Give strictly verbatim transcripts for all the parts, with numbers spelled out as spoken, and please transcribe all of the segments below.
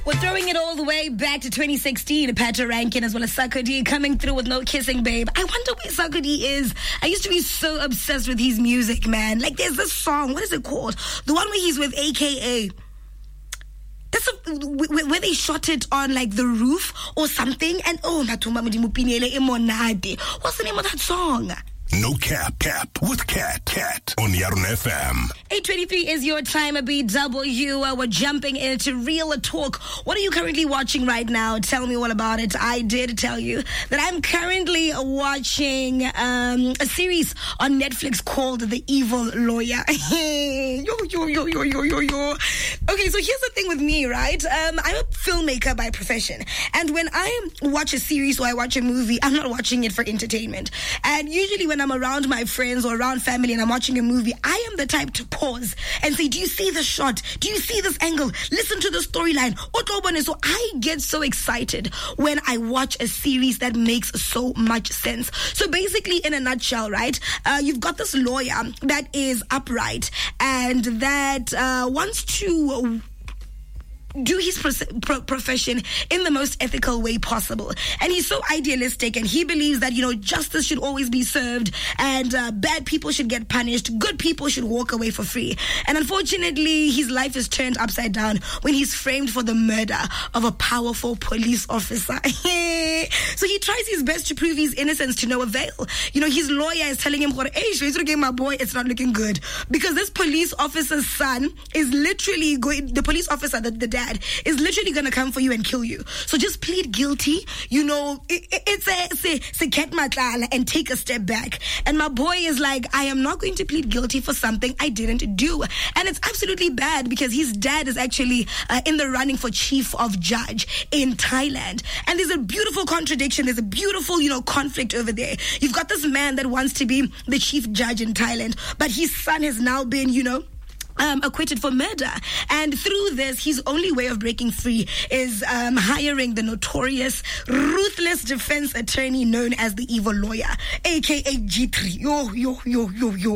We're throwing it all the way back to twenty sixteen. Patra Rankin as well as Sakudi coming through with No Kissing Babe. I wonder where Sakudi is. I used to be so obsessed with his music, man. Like, there's this song. What is it called? The one where he's with A K A. That's a, where they shot it on like the roof or something. And oh, what's the name of that song? No Cap, Cap with Cat, Cat on Yarun F M. eight twenty-three is your time at B W. Uh, we're jumping into Real Talk. What are you currently watching right now? Tell me all about it. I did tell you that I'm currently watching um, a series on Netflix called The Evil Lawyer. yo, yo, yo, yo, yo, yo, yo. Okay, so here's the thing with me, right? Um, I'm a filmmaker by profession. And when I watch a series or I watch a movie, I'm not watching it for entertainment. And usually when I'm around my friends or around family and I'm watching a movie, I am the type to pause and say, do you see this shot? Do you see this angle? Listen to the storyline. So I get so excited when I watch a series that makes so much sense. So basically, in a nutshell, right, uh, you've got this lawyer that is upright and that uh, wants to do his pro- pro- profession in the most ethical way possible. And he's so idealistic and he believes that, you know, justice should always be served and uh, bad people should get punished. Good people should walk away for free. And unfortunately, his life is turned upside down when he's framed for the murder of a powerful police officer. So he tries his best to prove his innocence to no avail. You know, his lawyer is telling him, hey, my boy, it's not looking good. Because this police officer's son is literally going, the police officer, the, the dad, is literally going to come for you and kill you. So just plead guilty. You know, it, it, it's a, say, say, get matlala and take a step back. And my boy is like, I am not going to plead guilty for something I didn't do. And it's absolutely bad because his dad is actually uh, in the running for chief of judge in Thailand. And there's a beautiful contradiction. There's a beautiful, you know, conflict over there. You've got this man that wants to be the chief judge in Thailand, but his son has now been, you know, Um, acquitted for murder. And through this, his only way of breaking free is um, hiring the notorious, ruthless defense attorney known as the Evil Lawyer, a k a. G three. Yo, yo, yo, yo, yo.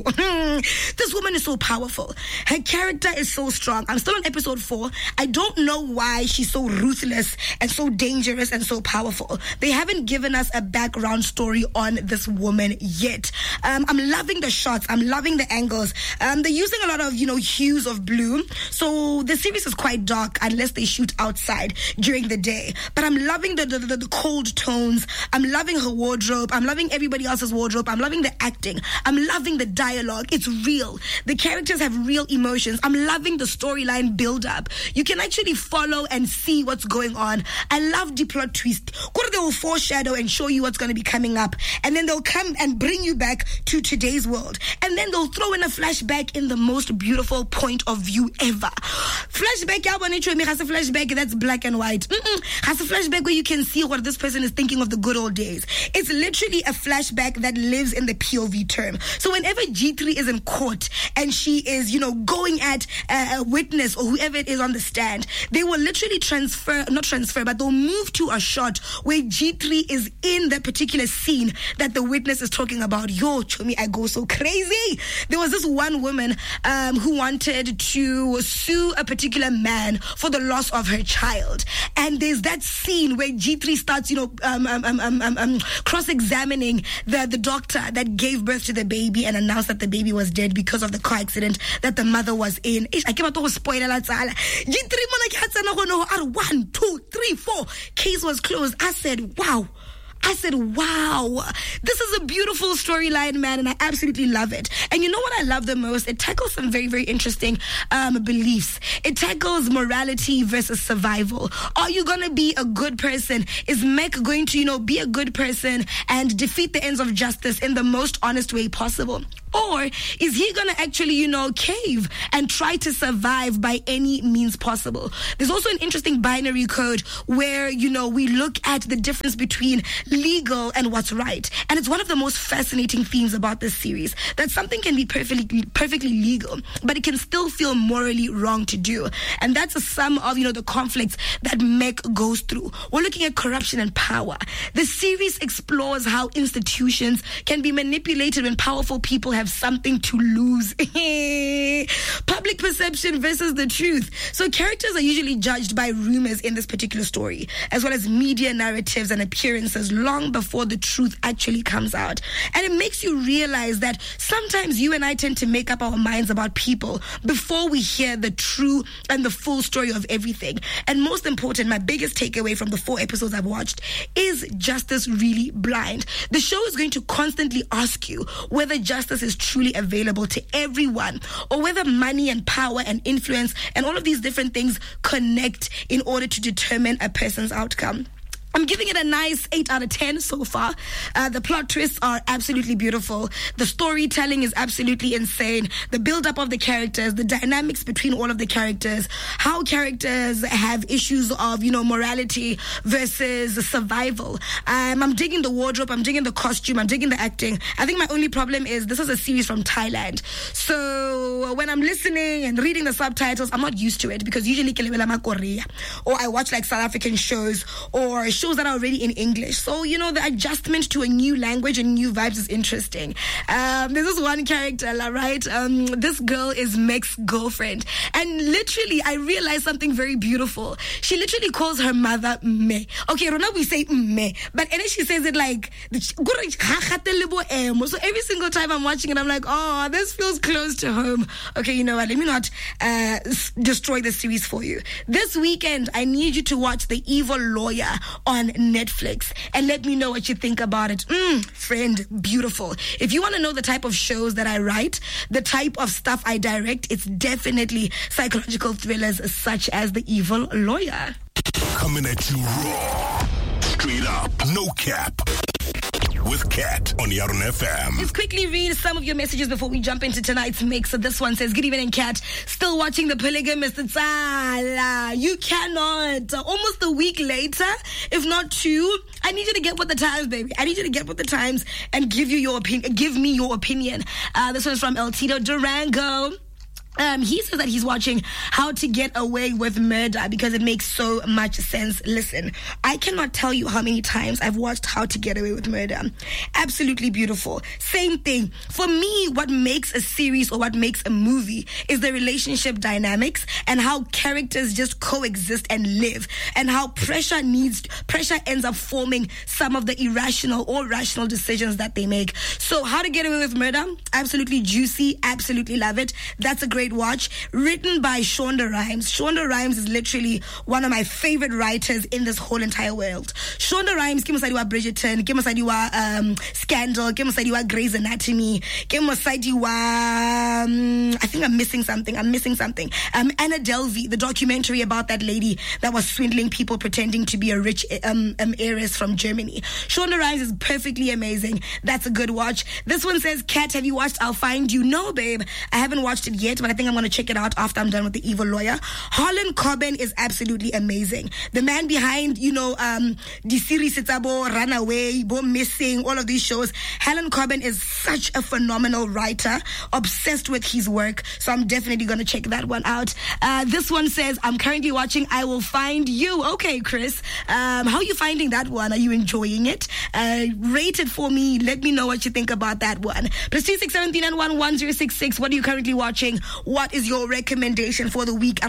This woman is so powerful. Her character is so strong. I'm still on episode four. I don't know why she's so ruthless and so dangerous and so powerful. They haven't given us a background story on this woman yet. Um, I'm loving the shots. I'm loving the angles. Um, they're using a lot of, you know, hues of blue. So the series is quite dark unless they shoot outside during the day. But I'm loving the, the, the, the cold tones. I'm loving her wardrobe. I'm loving everybody else's wardrobe. I'm loving the acting. I'm loving the dialogue. It's real. The characters have real emotions. I'm loving the storyline build up. You can actually follow and see what's going on. I love the plot twist. They will foreshadow and show you what's going to be coming up. And then they'll come and bring you back to today's world. And then they'll throw in a flashback in the most beautiful point of view ever. Flashback, yeah, when it has a flashback that's black and white. Mm-mm. Has a flashback where you can see what this person is thinking of the good old days. It's literally a flashback that lives in the P O V term. So whenever G three is in court and she is, you know, going at uh, a witness or whoever it is on the stand, they will literally transfer, not transfer, but they'll move to a shot where G three is in that particular scene that the witness is talking about. Yo, Chomi, I go so crazy. There was this one woman um, who wanted to sue a particular man for the loss of her child. And there's that scene where G three starts, you know, um, um, um, um, um, um, cross-examining the, the doctor that gave birth to the baby and announced that the baby was dead because of the car accident that the mother was in. I came out to spoiler la tsala. G three one, two, three, four. Case was closed. I said, wow. I said, wow, this is a beautiful storyline, man, and I absolutely love it. And you know what I love the most? It tackles some very, very interesting um, beliefs. It tackles morality versus survival. Are you going to be a good person? Is Meg going to, you know, be a good person and defeat the ends of justice in the most honest way possible? Or is he going to actually, you know, cave and try to survive by any means possible? There's also an interesting binary code where, you know, we look at the difference between legal and what's right. And it's one of the most fascinating themes about this series, that something can be perfectly perfectly legal, but it can still feel morally wrong to do. And that's a sum of, you know, the conflicts that Meg goes through. We're looking at corruption and power. The series explores how institutions can be manipulated when powerful people have something to lose. Public perception versus the truth. So characters are usually judged by rumors in this particular story, as well as media narratives and appearances long before the truth actually comes out. And it makes you realize that sometimes you and I tend to make up our minds about people before we hear the true and the full story of everything. And most important, my biggest takeaway from the four episodes I've watched is justice really blind? The show is going to constantly ask you whether justice is truly available to everyone, or whether money and power and influence and all of these different things connect in order to determine a person's outcome. I'm giving it a nice eight out of ten so far. Uh, the plot twists are absolutely beautiful. The storytelling is absolutely insane. The build-up of the characters, the dynamics between all of the characters, how characters have issues of, you know, morality versus survival. Um, I'm digging the wardrobe, I'm digging the costume, I'm digging the acting. I think my only problem is this is a series from Thailand. So when I'm listening and reading the subtitles, I'm not used to it, because usually Korea, or I watch like South African shows or shows that are already in English. So, you know, the adjustment to a new language and new vibes is interesting. Um, there's this one character, right? Um, this girl is Meg's girlfriend. And literally, I realized something very beautiful. She literally calls her mother Me. Okay, Rona, we say Me. But and then she says it like, so every single time I'm watching it, I'm like, oh, this feels close to home. Okay, you know what? Let me not uh, destroy the series for you. This weekend, I need you to watch The Evil Lawyer on Netflix and let me know what you think about it. Mm, friend, beautiful. If you want to know the type of shows that I write, the type of stuff I direct, it's definitely psychological thrillers such as The Evil Lawyer. Coming at you raw, straight up, no cap. With Kat on Yaron F M. Let's quickly read some of your messages before we jump into tonight's mix. So this one says, good evening, Kat. Still watching The Polygamist. Tsala. You cannot. Almost a week later, if not two, I need you to get with the times, baby. I need you to get with the times and give you your opinion. Give me your opinion. Uh, this one's from El Tito Durango. Um, he says that he's watching How to Get Away with Murder because it makes so much sense. Listen, I cannot tell you how many times I've watched How to Get Away with Murder. Absolutely beautiful. Same thing. For me, what makes a series or what makes a movie is the relationship dynamics and how characters just coexist and live, and how pressure needs pressure ends up forming some of the irrational or rational decisions that they make. So How to Get Away with Murder, absolutely juicy, absolutely love it. That's a great watch. Written by Shonda Rhimes. Shonda Rhimes is literally one of my favorite writers in this whole entire world. Shonda Rhimes, ke mosadi wa Bridgerton, ke mosadi wa um, Scandal, ke mosadi wa Grey's Anatomy, ke mosadi wa um, I think I'm missing something. I'm missing something. Um, Anna Delvey, the documentary about that lady that was swindling people pretending to be a rich um, um, heiress from Germany. Shonda Rhimes is perfectly amazing. That's a good watch. This one says, Kat, have you watched I'll Find You? No, babe. I haven't watched it yet, but I think I'm going to check it out after I'm done with The Evil Lawyer. Harlan Coben is absolutely amazing. The man behind, you know, um, the series Sitsabo, Runaway, Bo Missing, all of these shows. Harlan Coben is such a phenomenal writer, obsessed with his work. So I'm definitely going to check that one out. Uh, this one says, I'm currently watching I Will Find You. Okay, Chris. Um, how are you finding that one? Are you enjoying it? Uh, rate it for me. Let me know what you think about that one. Plus two six seven three nine one one zero six six. What are you currently watching? What is your recommendation for the week?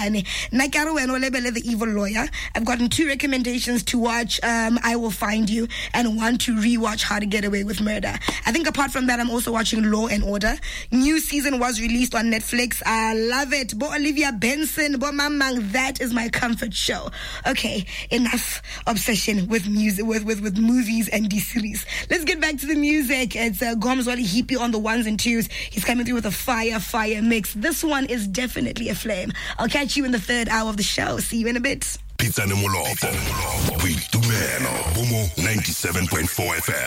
The Evil Lawyer. I've gotten two recommendations to watch um, I Will Find You, and one to rewatch How to Get Away with Murder. I think apart from that, I'm also watching Law and Order. New season was released on Netflix. I love it. Bo Olivia Benson, Bo Mamang, that is my comfort show. Okay, enough obsession with music, with, with, with movies and D series. Let's get back to the music. It's uh, Gomzwali Hippie on the ones and twos. He's coming through with a fire, fire mix. This one is definitely a flame. I'll catch you in the third hour of the show. See you in a bit. Pizza Nemolopo. We do ninety-seven point four F M.